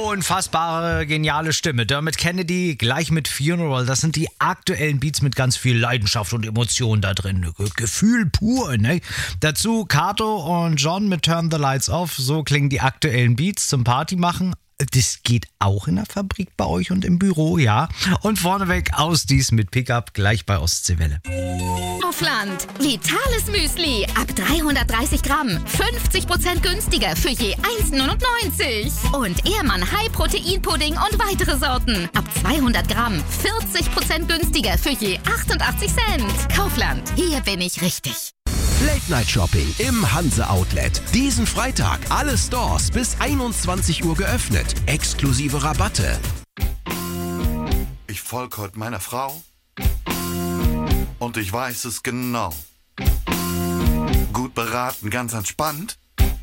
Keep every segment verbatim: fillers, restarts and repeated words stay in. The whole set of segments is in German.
Unfassbare, geniale Stimme. Dermot Kennedy gleich mit Funeral. Das sind die aktuellen Beats mit ganz viel Leidenschaft und Emotion da drin. Gefühl pur, ne? Dazu Kato und John mit Turn the Lights Off. So klingen die aktuellen Beats zum Party machen. Das geht auch in der Fabrik bei euch und im Büro, ja. Und vorneweg aus dies mit Pickup gleich bei Ostseewelle. Kaufland. Vitales Müsli. Ab dreihundertdreißig Gramm. fünfzig Prozent günstiger für je eins neunundneunzig. Und Ehrmann High Protein Pudding und weitere Sorten. Ab zweihundert Gramm. vierzig Prozent günstiger für je achtundachtzig Cent. Kaufland. Hier bin ich richtig. Late Night Shopping im Hanse Outlet. Diesen Freitag alle Stores bis einundzwanzig Uhr geöffnet. Exklusive Rabatte. Ich folge heute meiner Frau und ich weiß es genau. Gut beraten, ganz entspannt.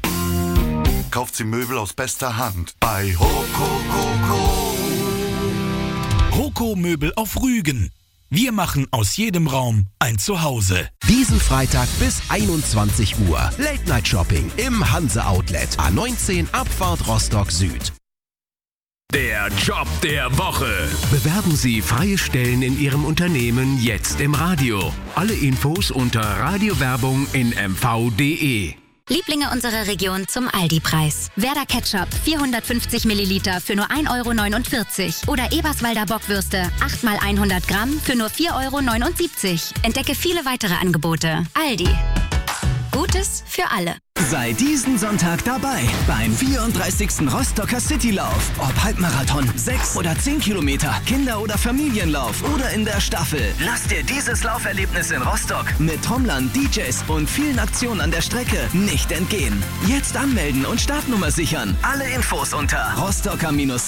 Kauft sie Möbel aus bester Hand bei Hokokoko. Hoko Möbel auf Rügen. Wir machen aus jedem Raum ein Zuhause. Diesen Freitag bis einundzwanzig Uhr. Late Night Shopping im Hanse Outlet. A neunzehn Abfahrt Rostock Süd. Der Job der Woche. Bewerben Sie freie Stellen in Ihrem Unternehmen jetzt im Radio. Alle Infos unter Radiowerbung in m v punkt d e. Lieblinge unserer Region zum Aldi-Preis. Werder Ketchup vierhundertfünfzig Milliliter für nur ein Euro neunundvierzig. Oder Eberswalder Bockwürste acht mal hundert Gramm für nur vier Euro neunundsiebzig. Entdecke viele weitere Angebote. Aldi. Gutes für alle. Sei diesen Sonntag dabei beim vierunddreißigsten Rostocker Citylauf. Ob Halbmarathon, sechs oder zehn Kilometer, Kinder- oder Familienlauf oder in der Staffel. Lass dir dieses Lauferlebnis in Rostock mit Trommlern, D Js und vielen Aktionen an der Strecke nicht entgehen. Jetzt anmelden und Startnummer sichern. Alle Infos unter rostocker